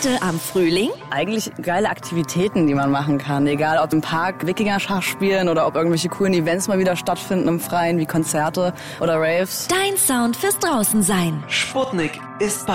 Freude am Frühling? Eigentlich geile Aktivitäten, die man machen kann. Egal ob im Park Wikinger-Schach spielen oder ob irgendwelche coolen Events mal wieder stattfinden im Freien, wie Konzerte oder Raves. Dein Sound fürs Draußensein. Sputnik ist bei